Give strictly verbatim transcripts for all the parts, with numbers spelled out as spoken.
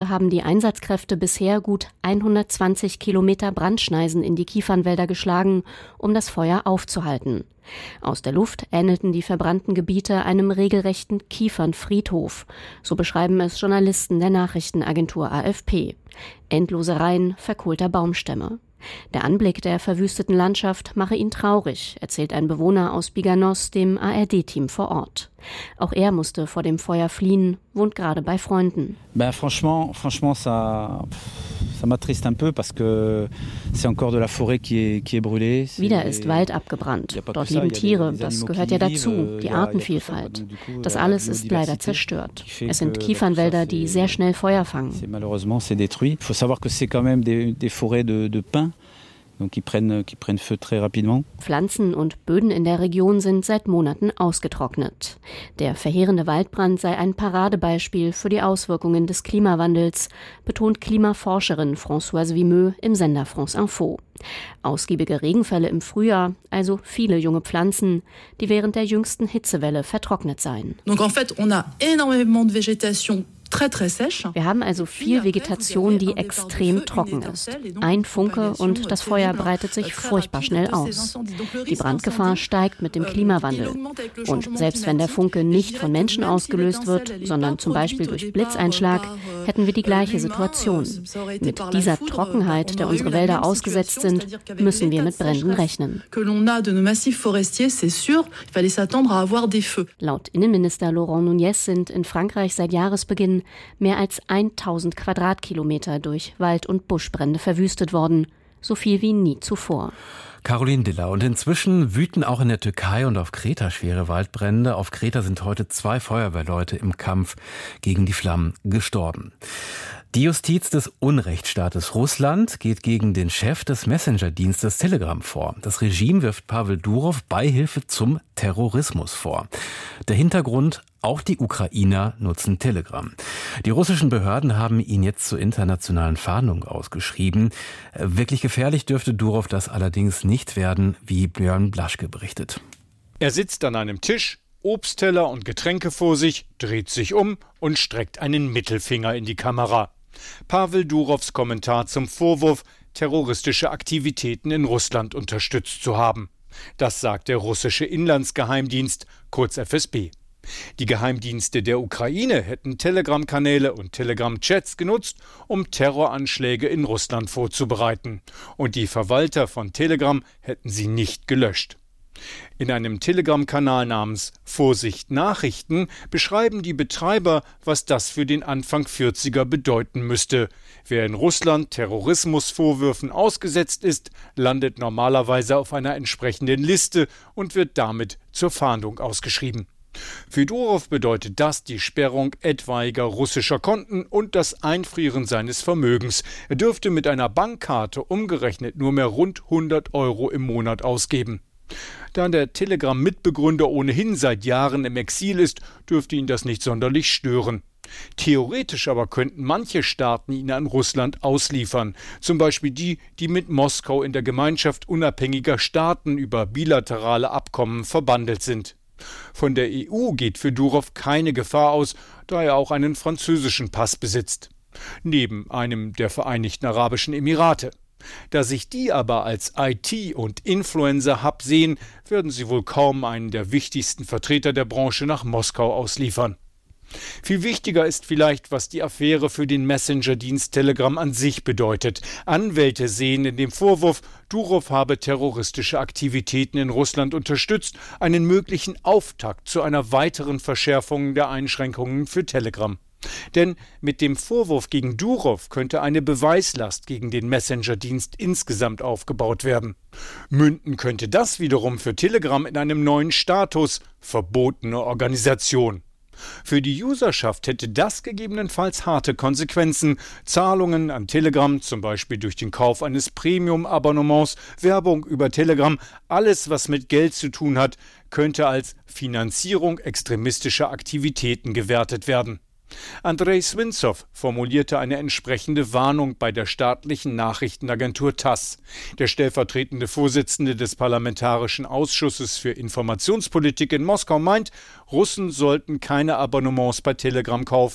haben die Einsatzkräfte bisher gut hundertzwanzig Kilometer Brandschneisen in die Kiefernwälder geschlagen, um das Feuer aufzuhalten. Aus der Luft ähnelten die verbrannten Gebiete einem regelrechten Kiefernfriedhof. So beschreiben es Journalisten der Nachrichtenagentur A F P. Endlose Reihen verkohlter Baumstämme. Der Anblick der verwüsteten Landschaft mache ihn traurig, erzählt ein Bewohner aus Biganos dem A R D-Team vor Ort. Auch er musste vor dem Feuer fliehen, wohnt gerade bei Freunden. Ben franchement, franchement, ça, ça m'attriste un peu parce que c'est encore de la forêt qui est qui est brûlée. Wieder ist Wald abgebrannt. Dort leben Tiere, das gehört ja dazu, die Artenvielfalt. Das alles ist leider zerstört. Es sind Kiefernwälder, die sehr schnell Feuer fangen. Malheureusement, c'est détruit. Il faut savoir que c'est quand même des des forêts de de pins. Donc qui prennent, qui prennent feu très rapidement. Pflanzen und Böden in der Region sind seit Monaten ausgetrocknet. Der verheerende Waldbrand sei ein Paradebeispiel für die Auswirkungen des Klimawandels, betont Klimaforscherin Françoise Vimeux im Sender France Info. Ausgiebige Regenfälle im Frühjahr, also viele junge Pflanzen, die während der jüngsten Hitzewelle vertrocknet seien. Donc en fait, on a énormément de végétation. Wir haben also viel Vegetation, die extrem trocken ist. Ein Funke und das Feuer breitet sich furchtbar schnell aus. Die Brandgefahr steigt mit dem Klimawandel. Und selbst wenn der Funke nicht von Menschen ausgelöst wird, sondern zum Beispiel durch Blitzeinschlag, hätten wir die gleiche Situation. Mit dieser Trockenheit, der unsere Wälder ausgesetzt sind, müssen wir mit Bränden rechnen. Laut Innenminister Laurent Nunez sind in Frankreich seit Jahresbeginn mehr als tausend Quadratkilometer durch Wald- und Buschbrände verwüstet worden. So viel wie nie zuvor. Caroline Diller. Und inzwischen wüten auch in der Türkei und auf Kreta schwere Waldbrände. Auf Kreta sind heute zwei Feuerwehrleute im Kampf gegen die Flammen gestorben. Die Justiz des Unrechtsstaates Russland geht gegen den Chef des Messenger-Dienstes Telegram vor. Das Regime wirft Pawel Durov Beihilfe zum Terrorismus vor. Der Hintergrund: Auch die Ukrainer nutzen Telegram. Die russischen Behörden haben ihn jetzt zur internationalen Fahndung ausgeschrieben. Wirklich gefährlich dürfte Durov das allerdings nicht werden, wie Björn Blaschke berichtet. Er sitzt an einem Tisch, Obstteller und Getränke vor sich, dreht sich um und streckt einen Mittelfinger in die Kamera. Pawel Durovs Kommentar zum Vorwurf, terroristische Aktivitäten in Russland unterstützt zu haben. Das sagt der russische Inlandsgeheimdienst, kurz F S B. Die Geheimdienste der Ukraine hätten Telegram-Kanäle und Telegram-Chats genutzt, um Terroranschläge in Russland vorzubereiten. Und die Verwalter von Telegram hätten sie nicht gelöscht. In einem Telegram-Kanal namens Vorsicht Nachrichten beschreiben die Betreiber, was das für den Anfang vierziger bedeuten müsste. Wer in Russland Terrorismusvorwürfen ausgesetzt ist, landet normalerweise auf einer entsprechenden Liste und wird damit zur Fahndung ausgeschrieben. Für Durov bedeutet das die Sperrung etwaiger russischer Konten und das Einfrieren seines Vermögens. Er dürfte mit einer Bankkarte umgerechnet nur mehr rund hundert Euro im Monat ausgeben. Da der Telegram-Mitbegründer ohnehin seit Jahren im Exil ist, dürfte ihn das nicht sonderlich stören. Theoretisch aber könnten manche Staaten ihn an Russland ausliefern, zum Beispiel die, die mit Moskau in der Gemeinschaft unabhängiger Staaten über bilaterale Abkommen verbandelt sind. Von der E U geht für Durov keine Gefahr aus, da er auch einen französischen Pass besitzt. Neben einem der Vereinigten Arabischen Emirate. Da sich die aber als I T- und Influencer-Hub sehen, werden sie wohl kaum einen der wichtigsten Vertreter der Branche nach Moskau ausliefern. Viel wichtiger ist vielleicht, was die Affäre für den Messenger-Dienst Telegram an sich bedeutet. Anwälte sehen in dem Vorwurf, Durov habe terroristische Aktivitäten in Russland unterstützt, einen möglichen Auftakt zu einer weiteren Verschärfung der Einschränkungen für Telegram. Denn mit dem Vorwurf gegen Durov könnte eine Beweislast gegen den Messenger-Dienst insgesamt aufgebaut werden. Münden könnte das wiederum für Telegram in einem neuen Status, verbotene Organisation. Für die Userschaft hätte das gegebenenfalls harte Konsequenzen. Zahlungen an Telegram, zum Beispiel durch den Kauf eines Premium-Abonnements, Werbung über Telegram, alles, was mit Geld zu tun hat, könnte als Finanzierung extremistischer Aktivitäten gewertet werden. Andrei Swintsow formulierte eine entsprechende Warnung bei der staatlichen Nachrichtenagentur TASS. Der stellvertretende Vorsitzende des Parlamentarischen Ausschusses für Informationspolitik in Moskau meint, Russen sollten keine Abonnements bei Telegram kaufen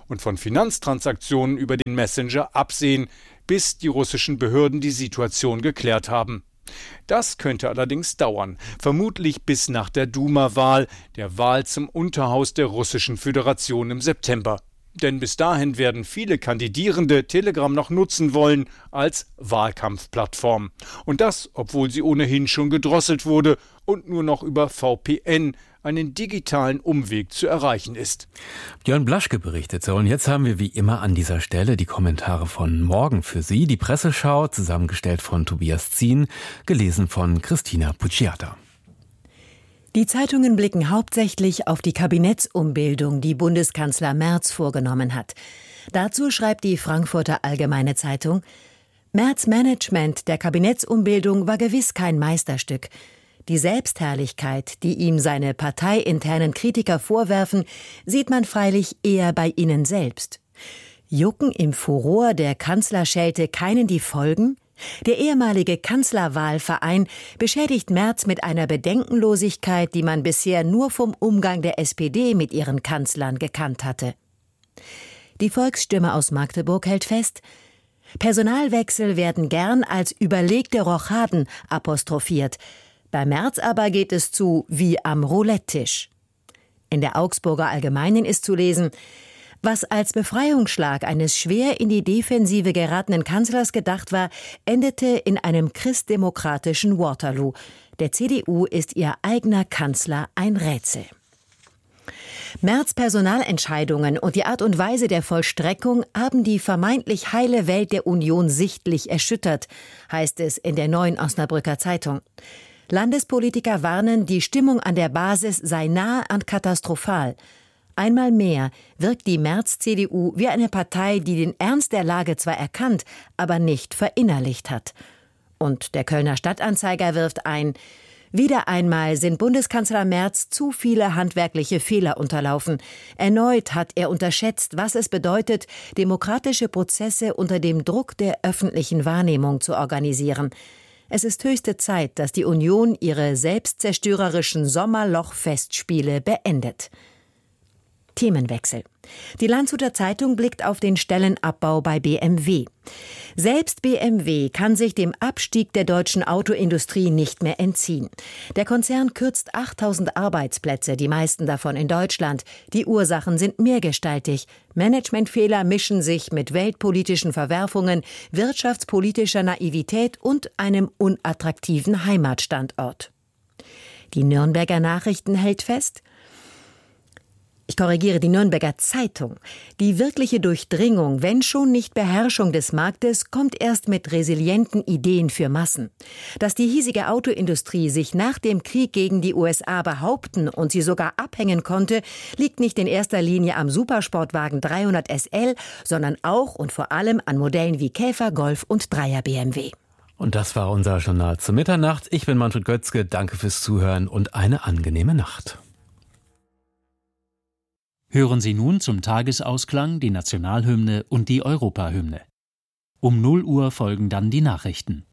und von Finanztransaktionen über den Messenger absehen, bis die russischen Behörden die Situation geklärt haben. Das könnte allerdings dauern, vermutlich bis nach der Duma-Wahl, der Wahl zum Unterhaus der Russischen Föderation im September. Denn bis dahin werden viele Kandidierende Telegram noch nutzen wollen als Wahlkampfplattform. Und das, obwohl sie ohnehin schon gedrosselt wurde und nur noch über V P N, einen digitalen Umweg, zu erreichen ist. Björn Blaschke berichtete. Und jetzt haben wir wie immer an dieser Stelle die Kommentare von morgen für Sie. Die Presseschau, zusammengestellt von Tobias Zien, gelesen von Christina Pucciata. Die Zeitungen blicken hauptsächlich auf die Kabinettsumbildung, die Bundeskanzler Merz vorgenommen hat. Dazu schreibt die Frankfurter Allgemeine Zeitung: Merz' Management der Kabinettsumbildung war gewiss kein Meisterstück. Die Selbstherrlichkeit, die ihm seine parteiinternen Kritiker vorwerfen, sieht man freilich eher bei ihnen selbst. Jucken im Furor der Kanzlerschelte keinen die Folgen? Der ehemalige Kanzlerwahlverein beschädigt Merz mit einer Bedenkenlosigkeit, die man bisher nur vom Umgang der S P D mit ihren Kanzlern gekannt hatte. Die Volksstimme aus Magdeburg hält fest: Personalwechsel werden gern als überlegte Rochaden apostrophiert. Bei Merz aber geht es zu wie am Roulette-Tisch. In der Augsburger Allgemeinen ist zu lesen: Was als Befreiungsschlag eines schwer in die Defensive geratenen Kanzlers gedacht war, endete in einem christdemokratischen Waterloo. Der C D U ist ihr eigener Kanzler ein Rätsel. Merz' Personalentscheidungen und die Art und Weise der Vollstreckung haben die vermeintlich heile Welt der Union sichtlich erschüttert, heißt es in der Neuen Osnabrücker Zeitung. Landespolitiker warnen, die Stimmung an der Basis sei nahe an katastrophal. Einmal mehr wirkt die Merz-C D U wie eine Partei, die den Ernst der Lage zwar erkannt, aber nicht verinnerlicht hat. Und der Kölner Stadtanzeiger wirft ein: Wieder einmal sind Bundeskanzler Merz zu viele handwerkliche Fehler unterlaufen. Erneut hat er unterschätzt, was es bedeutet, demokratische Prozesse unter dem Druck der öffentlichen Wahrnehmung zu organisieren. Es ist höchste Zeit, dass die Union ihre selbstzerstörerischen Sommerloch-Festspiele beendet. Themenwechsel. Die Landshuter Zeitung blickt auf den Stellenabbau bei B M W. Selbst B M W kann sich dem Abstieg der deutschen Autoindustrie nicht mehr entziehen. Der Konzern kürzt achttausend Arbeitsplätze, die meisten davon in Deutschland. Die Ursachen sind mehrgestaltig. Managementfehler mischen sich mit weltpolitischen Verwerfungen, wirtschaftspolitischer Naivität und einem unattraktiven Heimatstandort. Die Nürnberger Nachrichten hält fest: Ich korrigiere, die Nürnberger Zeitung. Die wirkliche Durchdringung, wenn schon nicht Beherrschung des Marktes, kommt erst mit resilienten Ideen für Massen. Dass die hiesige Autoindustrie sich nach dem Krieg gegen die U S A behaupten und sie sogar abhängen konnte, liegt nicht in erster Linie am Supersportwagen dreihundert S L, sondern auch und vor allem an Modellen wie Käfer, Golf und Dreier B M W. Und das war unser Journal zur Mitternacht. Ich bin Manfred Götzke, danke fürs Zuhören und eine angenehme Nacht. Hören Sie nun zum Tagesausklang die Nationalhymne und die Europahymne. Um null Uhr folgen dann die Nachrichten.